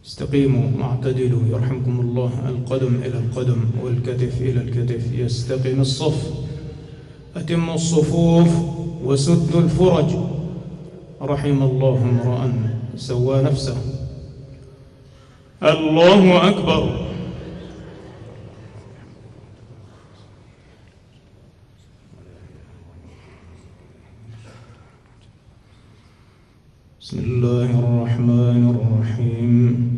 استقيموا واعتدلوا يرحمكم الله. القدم إلى القدم والكتف إلى الكتف، يستقيم الصف. أتموا الصفوف وسدوا الفرج. رحم الله امرأ سوى نفسه. الله أكبر. بسم الله الرحمن الرحيم.